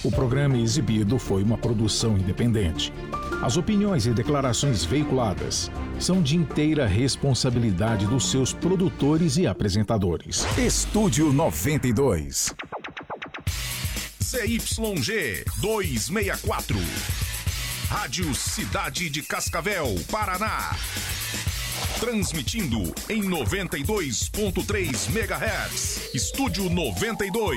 O programa exibido foi uma produção independente. As opiniões e declarações veiculadas são de inteira responsabilidade dos seus produtores e apresentadores. Estúdio 92. CYG 264. Rádio Cidade de Cascavel, Paraná. Transmitindo em 92.3 MHz. Estúdio 92.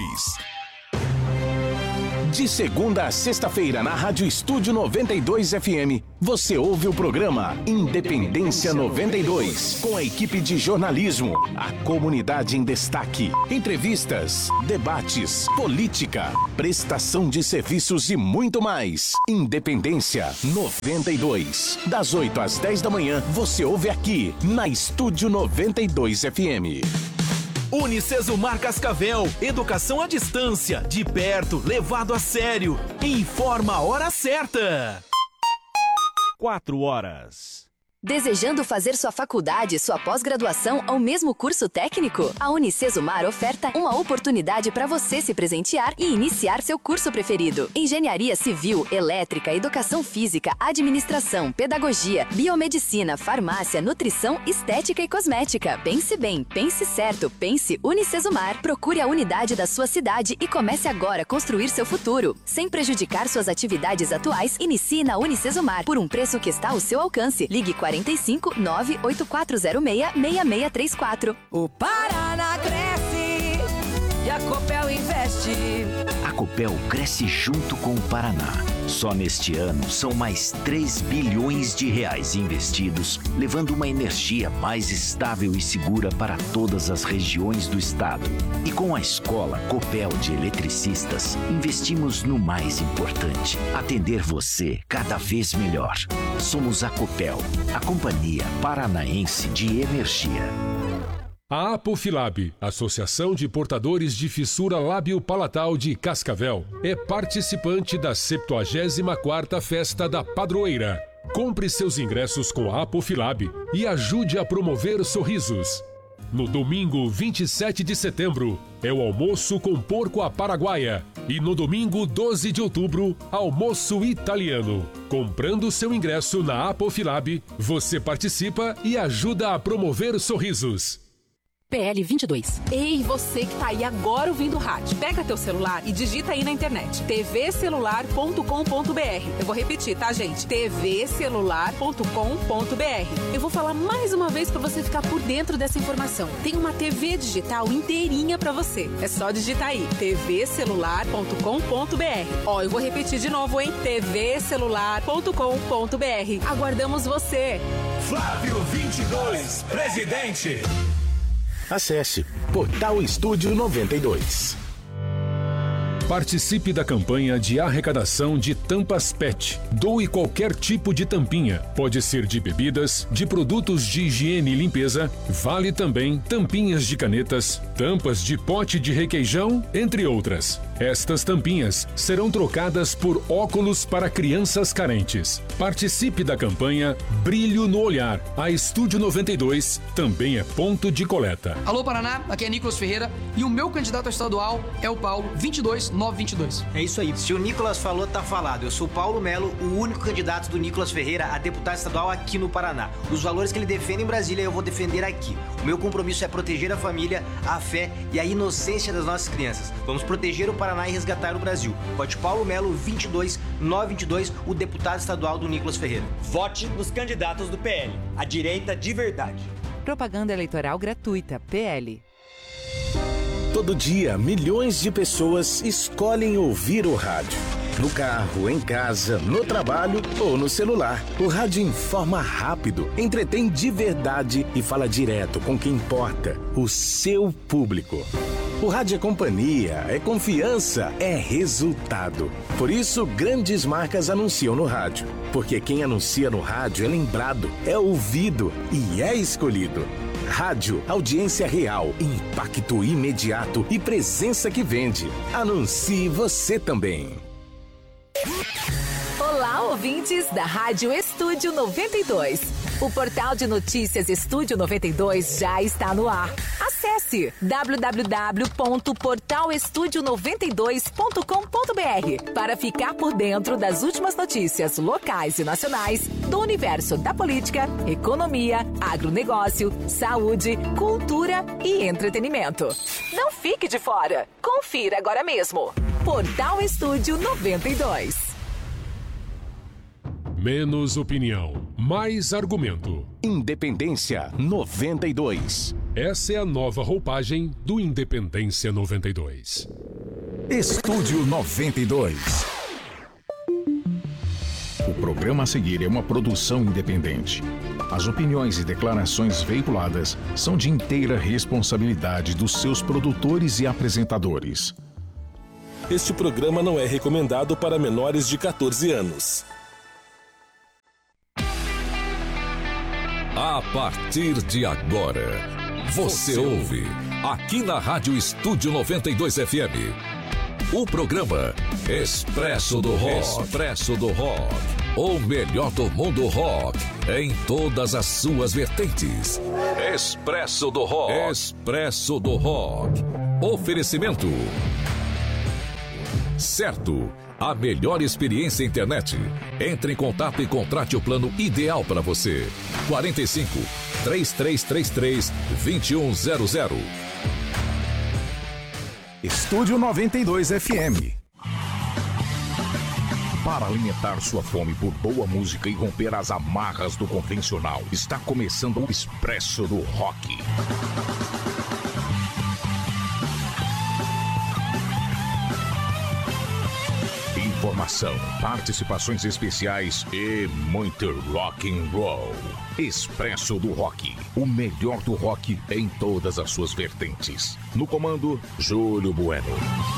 De segunda a sexta-feira, na Rádio Estúdio 92 FM, você ouve o programa Independência 92, com a equipe de jornalismo, a comunidade em destaque, entrevistas, debates, política, prestação de serviços e muito mais. Independência 92. Das 8 às 10 da manhã, você ouve aqui, na Estúdio 92 FM. Unicesumar Cascavel, educação à distância, de perto, levado a sério. Informa a hora certa. 4h. Desejando fazer sua faculdade, sua pós-graduação ou mesmo curso técnico? A Unicesumar oferta uma oportunidade para você se presentear e iniciar seu curso preferido. Engenharia Civil, Elétrica, Educação Física, Administração, Pedagogia, Biomedicina, Farmácia, Nutrição, Estética e Cosmética. Pense bem, pense certo, pense Unicesumar. Procure a unidade da sua cidade e comece agora a construir seu futuro. Sem prejudicar suas atividades atuais, inicie na Unicesumar por um preço que está ao seu alcance. Ligue 45 98406 6634. O Paraná cresce e a Copel investe. A Copel cresce junto com o Paraná. Só neste ano são mais 3 bilhões de reais investidos, levando uma energia mais estável e segura para todas as regiões do estado. E com a Escola Copel de Eletricistas, investimos no mais importante: atender você cada vez melhor. Somos a Copel, a Companhia Paranaense de Energia. A Apofilab, Associação de Portadores de Fissura Lábio-Palatal de Cascavel, é participante da 74ª Festa da Padroeira. Compre seus ingressos com a Apofilab e ajude a promover sorrisos. No domingo 27 de setembro, é o almoço com porco à paraguaia. E no domingo 12 de outubro, almoço italiano. Comprando seu ingresso na Apofilab, você participa e ajuda a promover sorrisos. PL 22. Ei, você que tá aí agora ouvindo rádio, pega teu celular e digita aí na internet tvcelular.com.br. Eu vou repetir, tá, gente? tvcelular.com.br. Eu vou falar mais uma vez pra você ficar por dentro dessa informação. Tem uma TV digital inteirinha pra você. É só digitar aí tvcelular.com.br. Ó, eu vou repetir de novo, hein? tvcelular.com.br. Aguardamos você. Flávio 22, presidente. Acesse Portal Estúdio 92. Participe da campanha de arrecadação de tampas PET. Doe qualquer tipo de tampinha. Pode ser de bebidas, de produtos de higiene e limpeza. Vale também tampinhas de canetas, tampas de pote de requeijão, entre outras. Estas tampinhas serão trocadas por óculos para crianças carentes. Participe da campanha Brilho no Olhar. A Estúdio 92 também é ponto de coleta. Alô Paraná, aqui é Nicolas Ferreira e o meu candidato a estadual é o Paulo 22922. É isso aí, se o Nicolas falou, tá falado. Eu sou Paulo Melo, o único candidato do Nicolas Ferreira a deputado estadual aqui no Paraná. Os valores que ele defende em Brasília eu vou defender aqui. O meu compromisso é proteger a família, a fé e a inocência das nossas crianças. Vamos proteger o Paraná e resgatar o Brasil. Vote Paulo Melo 22922, o deputado estadual do Nicolas Ferreira. Vote nos candidatos do PL, a direita de verdade. Propaganda eleitoral gratuita, PL. Todo dia, milhões de pessoas escolhem ouvir o rádio. No carro, em casa, no trabalho ou no celular. O rádio informa rápido, entretém de verdade e fala direto com quem importa, o seu público. O rádio é companhia, é confiança, é resultado. Por isso, grandes marcas anunciam no rádio. Porque quem anuncia no rádio é lembrado, é ouvido e é escolhido. Rádio, audiência real, impacto imediato e presença que vende. Anuncie você também. Olá, ouvintes da Rádio Estúdio 92. O portal de notícias Estúdio 92 já está no ar. Acesse Acesse www.portalestudio92.com.br para ficar por dentro das últimas notícias locais e nacionais do universo da política, economia, agronegócio, saúde, cultura e entretenimento. Não fique de fora. Confira agora mesmo. Portal Estúdio 92. Menos opinião, mais argumento. Independência 92. Essa é a nova roupagem do Independência 92. Estúdio 92. O programa a seguir é uma produção independente. As opiniões e declarações veiculadas são de inteira responsabilidade dos seus produtores e apresentadores. Este programa não é recomendado para menores de 14 anos. A partir de agora, você ouve, aqui na Rádio Estúdio 92 FM, o programa Expresso do Rock. Expresso do Rock. O melhor do mundo rock, em todas as suas vertentes. Expresso do Rock. Expresso do Rock. Oferecimento. Certo, a melhor experiência internet. Entre em contato e contrate o plano ideal para você. 45 3333 2100. Estúdio 92 FM. Para alimentar sua fome por boa música e romper as amarras do convencional, está começando o Expresso do Rock. Informação, participações especiais e muito rock and roll. Expresso do Rock, o melhor do rock em todas as suas vertentes. No comando, Júlio Bueno.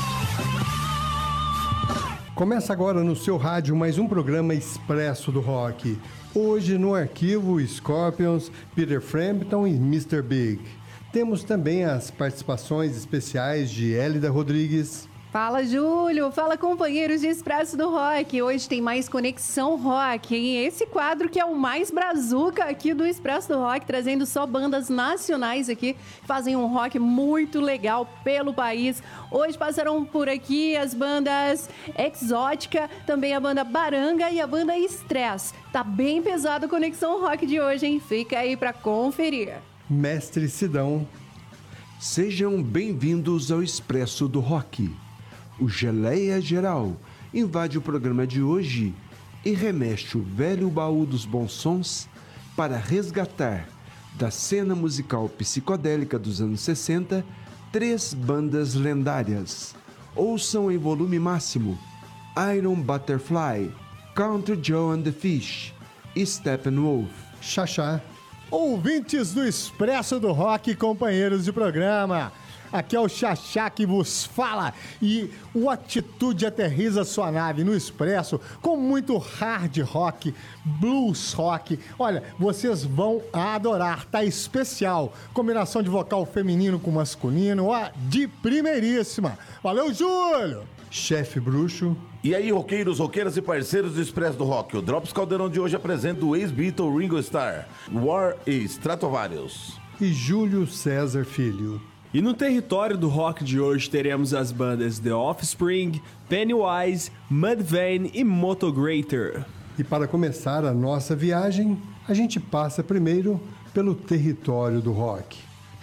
Começa agora no seu rádio mais um programa Expresso do Rock. Hoje no arquivo Scorpions, Peter Frampton e Mr. Big. Temos também as participações especiais de Hélida Rodrigues. Fala, Júlio! Fala, companheiros de Expresso do Rock! Hoje tem mais Conexão Rock, hein? Esse quadro que é o mais brazuca aqui do Expresso do Rock, trazendo só bandas nacionais aqui, que fazem um rock muito legal pelo país. Hoje passaram por aqui as bandas Exótica, também a banda Baranga e a banda Stress. Tá bem pesado a Conexão Rock de hoje, hein? Fica aí pra conferir. Mestre Sidão. Sejam bem-vindos ao Expresso do Rock. O Geleia Geral invade o programa de hoje e remexe o velho baú dos bons sons para resgatar da cena musical psicodélica dos anos 60 três bandas lendárias. Ouçam em volume máximo Iron Butterfly, Country Joe and the Fish e Steppenwolf. Xaxá. Ouvintes do Expresso do Rock, companheiros de programa. Aqui é o Xaxá que vos fala e o Atitude aterriza sua nave no Expresso com muito hard rock, blues rock. Olha, vocês vão adorar, tá especial. Combinação de vocal feminino com masculino, ó, de primeiríssima. Valeu, Júlio! Chefe Bruxo. E aí, roqueiros, roqueiras e parceiros do Expresso do Rock, o Drops Caldeirão de hoje apresenta o ex-Beatle Ringo Starr, War e Stratovarius. E Júlio César Filho. E no território do rock de hoje teremos as bandas The Offspring, Pennywise, Mudvayne e Motograter. E para começar a nossa viagem, a gente passa primeiro pelo território do rock.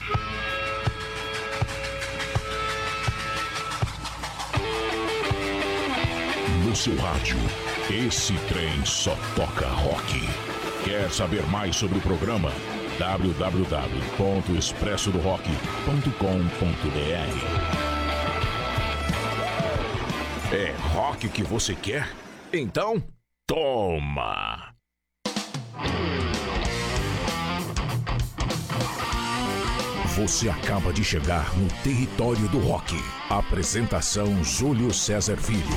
No seu rádio, esse trem só toca rock. Quer saber mais sobre o programa? www.expressodorock.com.br. É rock que você quer? Então, toma! Você acaba de chegar no território do rock. Apresentação Júlio César Filho.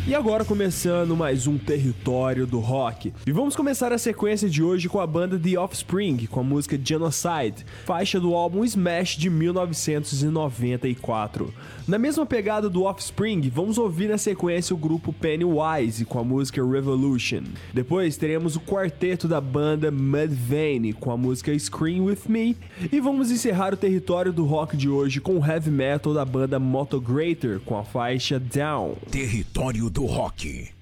E agora começando mais um Território do Rock. E vamos começar a sequência de hoje com a banda The Offspring, com a música Genocide, faixa do álbum Smash de 1994. Na mesma pegada do Offspring, vamos ouvir na sequência o grupo Pennywise com a música Revolution. Depois teremos o quarteto da banda Mudvayne com a música Scream With Me. E vamos encerrar o Território do Rock de hoje com o heavy metal da banda Motograter com a faixa Down. Território do Rock.